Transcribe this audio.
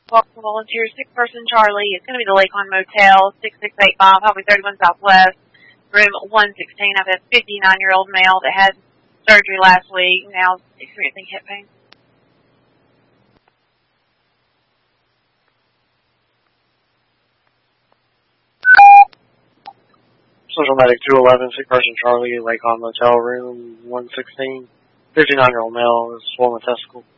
Welcome volunteer, sick person Charlie. It's going to be the Lakon Motel, 6685, Highway 31 Southwest, room 116. I've had a 59-year-old male that had surgery last week, now experiencing hip pain. Central Medic 211, sick person Charlie, Lakon Motel, room 116. 59-year-old male with swollen testicle.